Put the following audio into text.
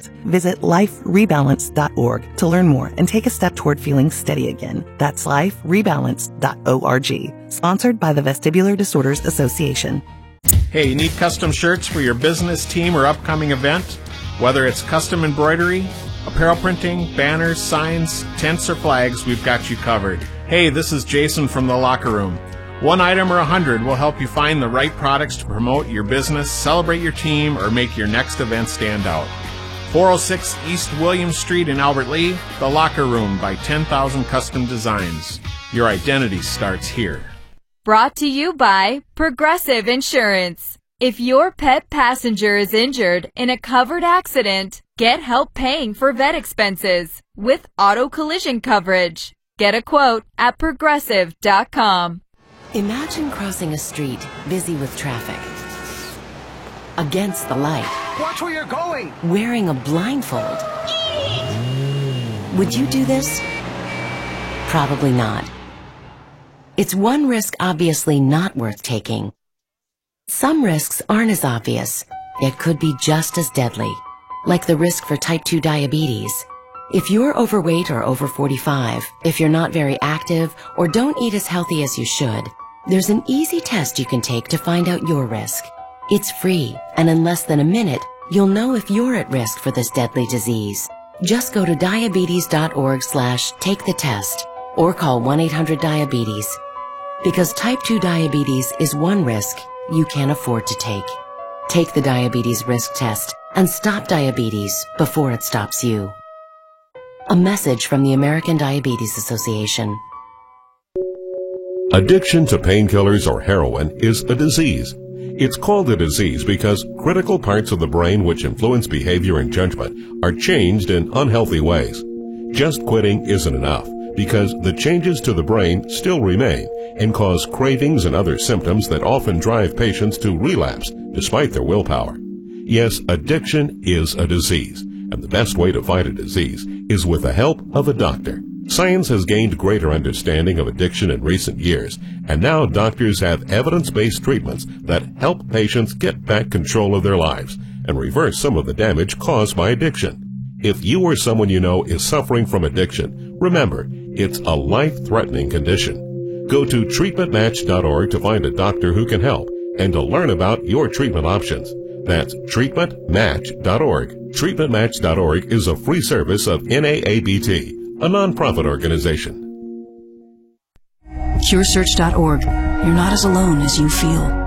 best. Visit liferebalance.org to learn more and take a step toward feeling steady again. That's liferebalance.org. Sponsored by the Vestibular Disorders Association. Hey, you need custom shirts for your business, team, or upcoming event? Whether it's custom embroidery, apparel printing, banners, signs, tents, or flags, we've got you covered. Hey, this is Jason from The Locker Room. One item or 100 will help you find the right products to promote your business, celebrate your team, or make your next event stand out. 406 East William Street in Albert Lea, The Locker Room by 10,000 Custom Designs. Your identity starts here. Brought to you by Progressive Insurance. If your pet passenger is injured in a covered accident, get help paying for vet expenses with auto collision coverage. Get a quote at progressive.com. Imagine crossing a street busy with traffic. Against the light. Watch where you're going! Wearing a blindfold. Would you do this? Probably not. It's one risk obviously not worth taking. Some risks aren't as obvious, yet could be just as deadly, like the risk for type 2 diabetes. If you're overweight or over 45, if you're not very active, or don't eat as healthy as you should, there's an easy test you can take to find out your risk. It's free, and in less than a minute, you'll know if you're at risk for this deadly disease. Just go to diabetes.org/take-the-test or call 1-800-DIABETES. Because type 2 diabetes is one risk you can't afford to take. Take the diabetes risk test and stop diabetes before it stops you. A message from the American Diabetes Association. Addiction to painkillers or heroin is a disease. It's called a disease because critical parts of the brain which influence behavior and judgment are changed in unhealthy ways. Just quitting isn't enough because the changes to the brain still remain and cause cravings and other symptoms that often drive patients to relapse despite their willpower. Yes, addiction is a disease, and the best way to fight a disease is with the help of a doctor. Science has gained greater understanding of addiction in recent years, and now doctors have evidence-based treatments that help patients get back control of their lives and reverse some of the damage caused by addiction. If you or someone you know is suffering from addiction, remember, it's a life-threatening condition. Go to treatmentmatch.org to find a doctor who can help and to learn about your treatment options. That's treatmentmatch.org. Treatmentmatch.org is a free service of NAABT, a nonprofit organization. CureSearch.org. You're not as alone as you feel.